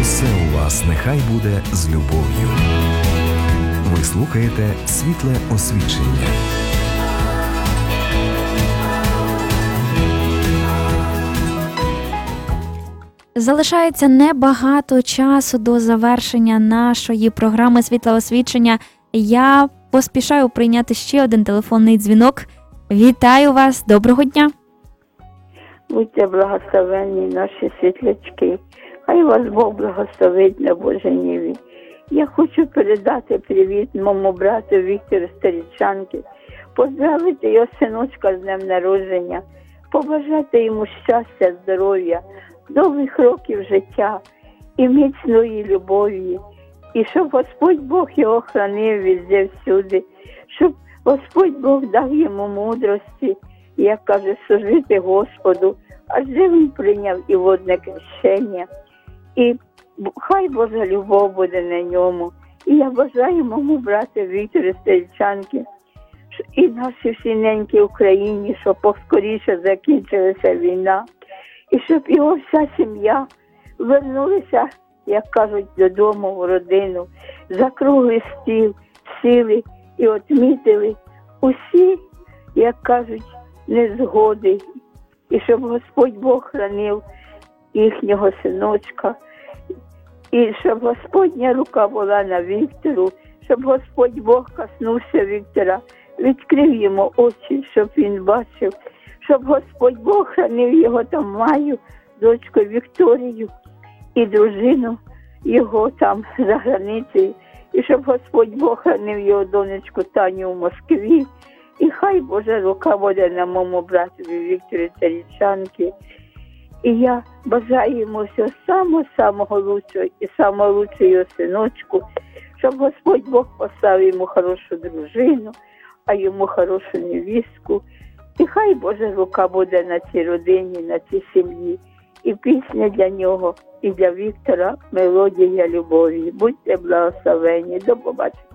Усе у вас нехай буде з любов'ю. Ви слухаєте «Світле освічення». Залишається небагато часу до завершення нашої програми «Світле освічення». Я поспішаю прийняти ще один телефонний дзвінок. Вітаю вас, доброго дня. Будьте благословенні, наші світлячки. Хай вас Бог благословить на Божій ниві. Я хочу передати привіт моєму брату Віктору Старічанки, поздравити його синочка з днем народження, побажати йому щастя, здоров'я, довгих років життя і міцної любові. І щоб Господь Бог його хранив везде всюди, щоб Господь Бог дав йому мудрості, як каже, служити Господу, адже він прийняв і водне крещення. І хай Божа любов буде на ньому. І я бажаю моєму брату Віктору Старічанки і нашій всій ненькій Україні, щоб поскоріше закінчилася війна. І щоб його вся сім'я вернулися, як кажуть, додому, в родину, за круглий стіл сіли і відмітили усі, як кажуть, незгоди. І щоб Господь Бог хранив їхнього синочка. І щоб Господня рука була на Віктору, щоб Господь Бог коснувся Віктора, відкрив йому очі, щоб він бачив, щоб Господь Бог хранив його там Маю, дочку Вікторію і дружину його там за границею, і щоб Господь Бог хранив його донечку Таню в Москві. І хай Божа рука буде на моєму братові Вікторі Старічанки. І я бажаю йому всього самого лучшого і самого лучшого його синочку, щоб Господь Бог поставив йому хорошу дружину, а йому хорошу невістку. І хай Божа рука буде на цій родині, на цій сім'ї. І пісня для нього, і для Віктора, мелодія любові. Будьте благословені. До побачення.